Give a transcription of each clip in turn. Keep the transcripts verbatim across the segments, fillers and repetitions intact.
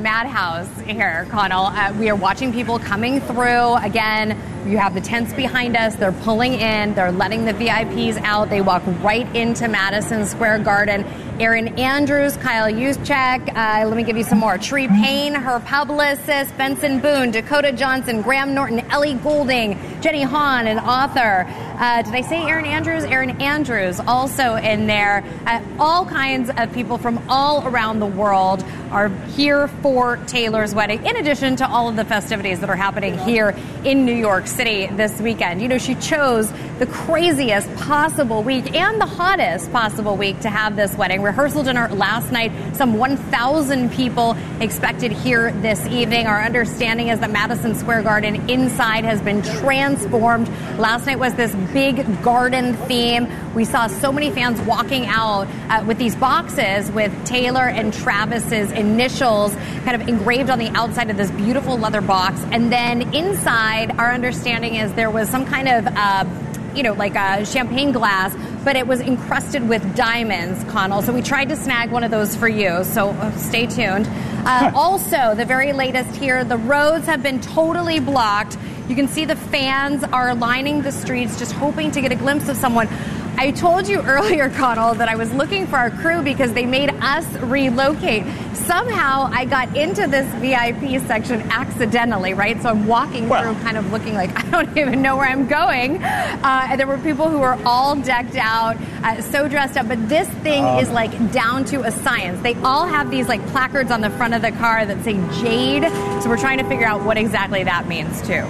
madhouse here, Connell. Uh, we are watching people coming through. Again, you have the tents behind us. They're pulling in. They're letting the V I Ps out. They walk right into Madison Square Garden. Erin Andrews, Kyle Juszczyk, uh, let me give you some more. Tree Payne, her publicist, Benson Boone, Dakota Johnson, Graham Norton, Ellie Goulding, Jenny Hahn, an author. Uh, did I say Erin Andrews? Erin Andrews also in there. Uh, all kinds of people from all around the world are here for Taylor's wedding, in addition to all of the festivities that are happening here in New York City this weekend. You know, she chose the craziest possible week and the hottest possible week to have this wedding. Rehearsal dinner last night, some one thousand people expected here this evening. Our understanding is that Madison Square Garden inside has been transformed. Last night was this big garden theme. We saw so many fans walking out uh, with these boxes with Taylor and Travis's initials kind of engraved on the outside of this beautiful leather box. And then inside, our understanding is there was some kind of uh, you know, like a champagne glass, but it was encrusted with diamonds, Connell. So we tried to snag one of those for you, so uh, stay tuned. Uh, also, the very latest here, the roads have been totally blocked. You can see the fans are lining the streets, just hoping to get a glimpse of someone. I told you earlier, Connell, that I was looking for our crew because they made us relocate. Somehow I got into this V I P section accidentally, right? So I'm walking well. through kind of looking like I don't even know where I'm going. Uh, and there were people who were all decked out, uh, so dressed up. But this thing um. is like down to a science. They all have these like placards on the front of the car that say Jade. So we're trying to figure out what exactly that means too.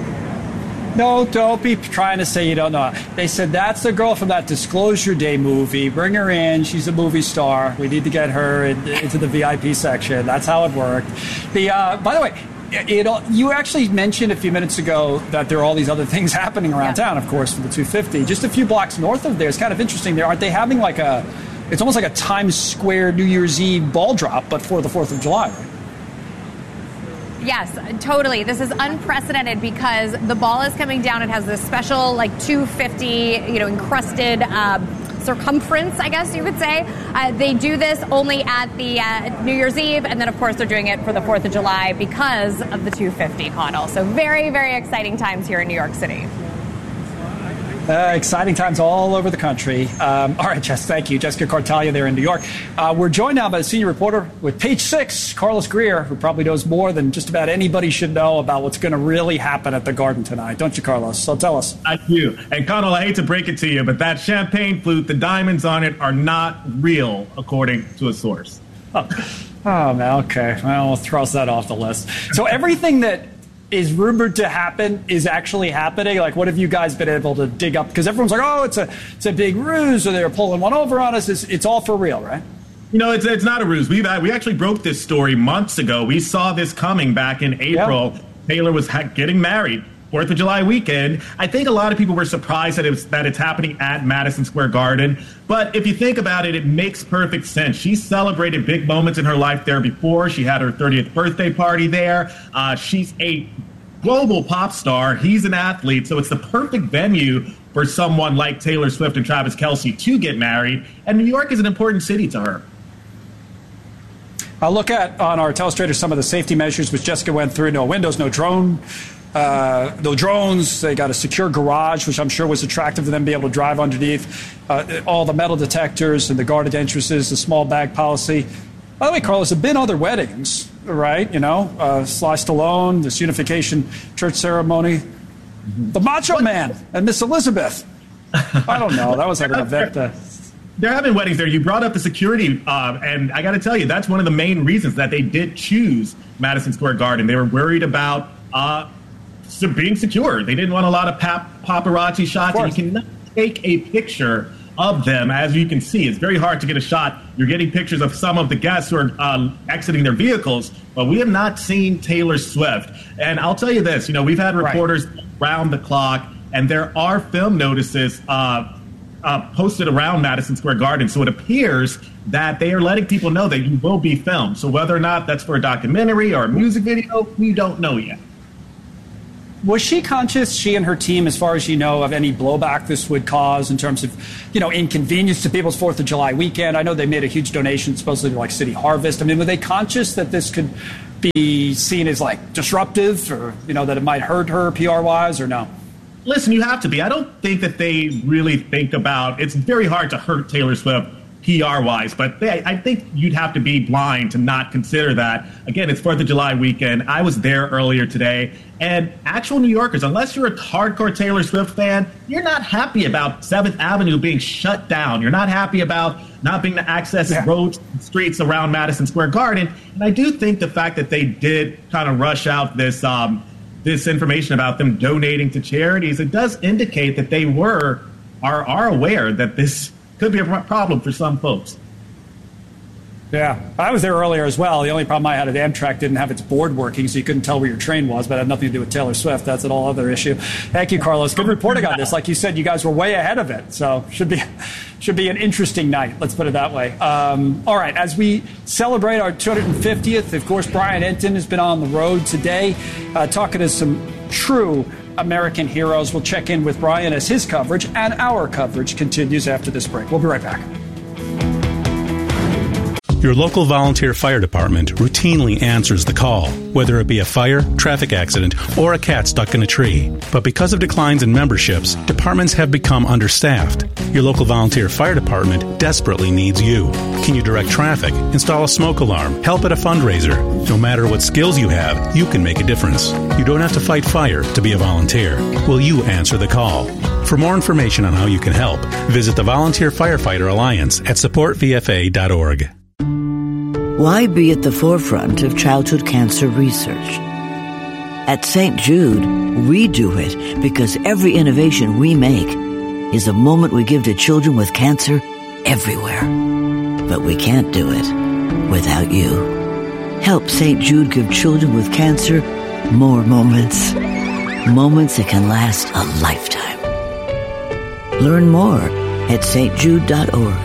No, don't be trying to say you don't know. They said, that's the girl from that Disclosure Day movie. Bring her in. She's a movie star. We need to get her in, into the V I P section. That's how it worked. The uh, By the way, it, it, you actually mentioned a few minutes ago that there are all these other things happening around yeah. town, of course, for the two fifty. Just a few blocks north of there. It's kind of interesting there. Aren't they having like a, it's almost like a Times Square New Year's Eve ball drop, but for the fourth of July, right? Yes, totally. This is unprecedented because the ball is coming down. It has this special, like, two fifty, you know, encrusted uh, circumference, I guess you could say. Uh, they do this only at the uh, New Year's Eve, and then, of course, they're doing it for the fourth of July because of the two fifty, Connell. So very, very exciting times here in New York City. Uh, exciting times all over the country. Um, all right, Jess, thank you. Jessica Cartaglia there in New York. Uh, we're joined now by the senior reporter with Page Six, Carlos Greer, who probably knows more than just about anybody should know about what's going to really happen at the Garden tonight. Don't you, Carlos? So tell us. I do. And, Connell, I hate to break it to you, but that champagne flute, the diamonds on it are not real, according to a source. Oh, oh man, okay. Well, we'll cross that off the list. So everything that is rumored to happen is actually happening? Like, what have you guys been able to dig up? Because everyone's like, oh, it's a it's a big ruse, or they're pulling one over on us. It's, it's all for real, right? You know, it's it's not a ruse. We've we actually broke this story months ago. We saw this coming back in April. Yep. Taylor was ha- getting married. Fourth of July weekend. I think a lot of people were surprised that, it was, that it's happening at Madison Square Garden. But if you think about it, it makes perfect sense. She celebrated big moments in her life there before. She had her thirtieth birthday party there. Uh, she's a global pop star. He's an athlete. So it's the perfect venue for someone like Taylor Swift and Travis Kelce to get married. And New York is an important city to her. I'll look at on our telestrator some of the safety measures which Jessica went through. No windows, no drone. Uh, no drones. They got a secure garage, which I'm sure was attractive to them to be able to drive underneath. Uh, all the metal detectors and the guarded entrances, the small bag policy. By the way, Carlos, there have been other weddings, right? You know, uh, Sly Stallone, this unification church ceremony. Mm-hmm. The Macho what? Man and Miss Elizabeth. I don't know. That was like an event. Uh, They're having weddings there. You brought up the security, uh, and I got to tell you, that's one of the main reasons that they did choose Madison Square Garden. They were worried about uh, being secure. They didn't want a lot of pap- paparazzi shots, and you cannot take a picture of them. As you can see, it's very hard to get a shot. You're getting pictures of some of the guests who are uh, exiting their vehicles, but we have not seen Taylor Swift. And I'll tell you this, you know, we've had reporters right. round the clock, and there are film notices uh, uh, posted around Madison Square Garden. So it appears that they are letting people know that you will be filmed. So whether or not that's for a documentary or a music video, we don't know yet. Was she conscious, she and her team, as far as you know, of any blowback this would cause in terms of, you know, inconvenience to people's fourth of July weekend? I know they made a huge donation, supposedly to like City Harvest. I mean, were they conscious that this could be seen as like disruptive, or you know that it might hurt her P R wise, or no? Listen, you have to be. I don't think that they really think about. It's very hard to hurt Taylor Swift P R wise, but they, I think you'd have to be blind to not consider that. Again, it's fourth of July weekend. I was there earlier today, and actual New Yorkers, unless you're a hardcore Taylor Swift fan, you're not happy about seventh Avenue being shut down. You're not happy about not being able to access yeah. roads and streets around Madison Square Garden. And I do think the fact that they did kind of rush out this um, this information about them donating to charities, it does indicate that they were are are aware that this could be a problem for some folks. Yeah, I was there earlier as well. The only problem I had at Amtrak didn't have its board working, so you couldn't tell where your train was, but it had nothing to do with Taylor Swift. That's an all other issue. Thank you, Carlos. Good reporting on this. Like you said, you guys were way ahead of it, so should be should be an interesting night. Let's put it that way. Um, all right, as we celebrate our two hundred fiftieth, of course, Brian Entin has been on the road today, uh, talking to some true American heroes. We'll check in with Brian as his coverage and our coverage continues after this break. We'll be right back. Your local volunteer fire department routinely answers the call, whether it be a fire, traffic accident, or a cat stuck in a tree. But because of declines in memberships, departments have become understaffed. Your local volunteer fire department desperately needs you. Can you direct traffic, install a smoke alarm, help at a fundraiser? No matter what skills you have, you can make a difference. You don't have to fight fire to be a volunteer. Will you answer the call? For more information on how you can help, visit the Volunteer Firefighter Alliance at support v f a dot org. Why be at the forefront of childhood cancer research? At Saint Jude, we do it because every innovation we make is a moment we give to children with cancer everywhere. But we can't do it without you. Help Saint Jude give children with cancer more moments. Moments that can last a lifetime. Learn more at s t jude dot org.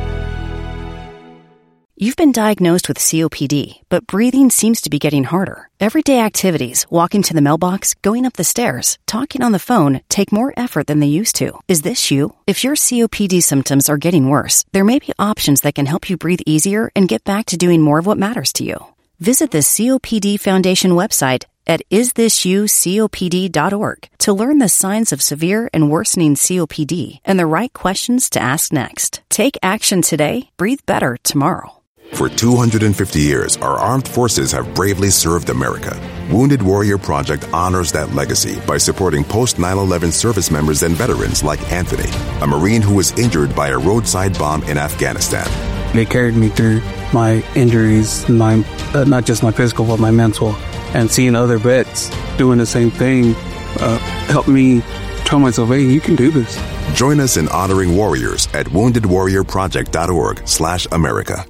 You've been diagnosed with C O P D, but breathing seems to be getting harder. Everyday activities, walking to the mailbox, going up the stairs, talking on the phone, take more effort than they used to. Is this you? If your C O P D symptoms are getting worse, there may be options that can help you breathe easier and get back to doing more of what matters to you. Visit the C O P D Foundation website at is this you copd dot org to learn the signs of severe and worsening C O P D and the right questions to ask next. Take action today, breathe better tomorrow. For two hundred fifty years, our armed forces have bravely served America. Wounded Warrior Project honors that legacy by supporting post nine eleven service members and veterans like Anthony, a Marine who was injured by a roadside bomb in Afghanistan. They carried me through my injuries, my uh, not just my physical, but my mental. And seeing other vets doing the same thing uh, helped me tell myself, hey, you can do this. Join us in honoring warriors at wounded warrior project dot org slash America.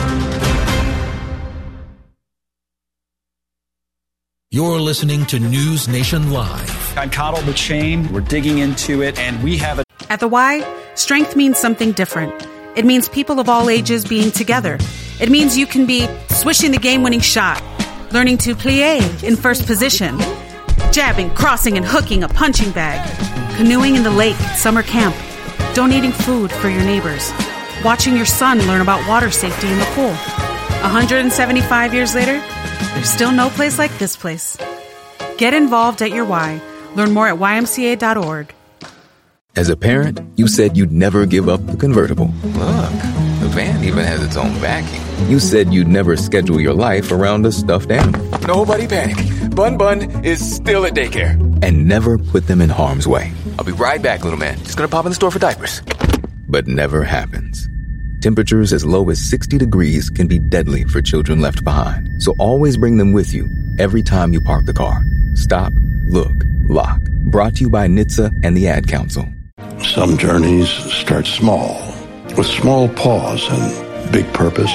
You're listening to News Nation Live. I'm Connell McShane. We're digging into it, and we have a... At the Y, strength means something different. It means people of all ages being together. It means you can be swishing the game-winning shot, learning to plie in first position, jabbing, crossing, and hooking a punching bag, canoeing in the lake at summer camp, donating food for your neighbors, watching your son learn about water safety in the pool. one hundred seventy-five years later, there's still no place like this place. Get involved at your Y. Learn more at y m c a dot org. As a parent, you said you'd never give up the convertible. Look, the van even has its own backing. You said you'd never schedule your life around a stuffed animal. Nobody panic. Bun Bun is still at daycare. And never put them in harm's way. I'll be right back, little man. Just gonna pop in the store for diapers. But never happens. Temperatures as low as sixty degrees can be deadly for children left behind. So always bring them with you every time you park the car. Stop, look, lock. Brought to you by N H T S A and the Ad Council. Some journeys start small, with small pause and big purpose.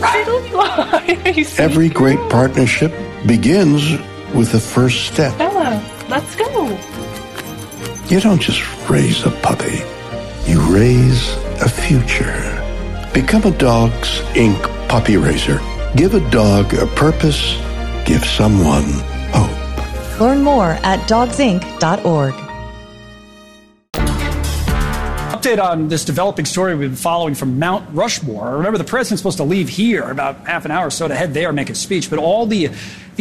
Every great partnership begins with the first step. Bella, let's go. You don't just raise a puppy. You raise a future. Become a Dogs Incorporated puppy raiser. Give a dog a purpose. Give someone hope. Learn more at dogs inc dot org. update on this developing story we've been following from Mount Rushmore. Remember, the president's supposed to leave here about half an hour or so to head there and make a speech, but all the